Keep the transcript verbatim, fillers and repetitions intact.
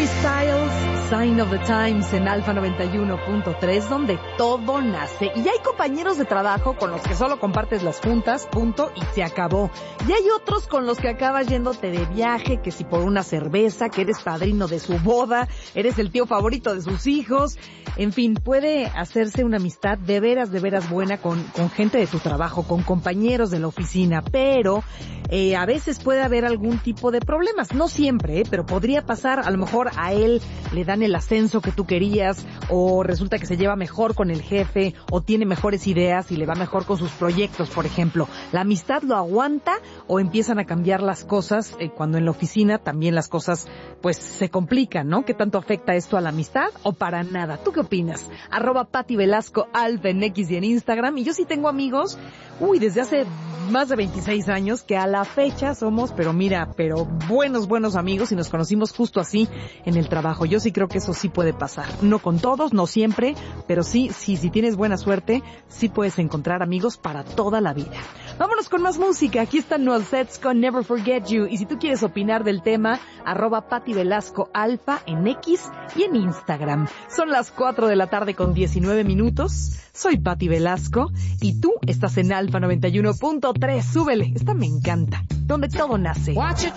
Harry Styles, Sign of the Times en Alfa noventa y uno punto tres, donde todo nace. Y hay compañeros de trabajo con los que solo compartes las juntas, punto, y se acabó. Y hay otros con los que acabas yéndote de viaje, que si por una cerveza, que eres padrino de su boda, eres el tío favorito de sus hijos. En fin, puede hacerse una amistad de veras, de veras buena con, con gente de tu trabajo, con compañeros de la oficina, pero eh, a veces puede haber algún tipo de problemas. No siempre, eh, pero podría pasar. A lo mejor a él le dan el ascenso que tú querías, o resulta que se lleva mejor con el jefe, o tiene mejores ideas y le va mejor con sus proyectos, por ejemplo. ¿La amistad lo aguanta o empiezan a cambiar las cosas eh, cuando en la oficina también las cosas pues se complican, ¿no? ¿Qué tanto afecta esto a la amistad o para nada? ¿Tú qué opinas? Arroba Pati Velasco Alfa en X y en Instagram. Y yo sí tengo amigos, uy, desde hace más de veintiséis años, que a la fecha somos, pero mira, pero buenos, buenos amigos, y nos conocimos justo así en el trabajo. Yo sí creo que eso sí puede pasar. No con todos, no siempre, pero sí, sí, si tienes buena suerte, sí puedes encontrar amigos para toda la vida. Vámonos con más música. Aquí están Noel Sets con Never Forget You. Y si tú quieres opinar del tema, arroba Pati Velasco Alfa en X y en Instagram. Son las cuatro de la tarde con diecinueve minutos. Soy Pati Velasco y tú estás en Alfa noventa y uno punto tres. Súbele, esta me encanta. Donde todo nace.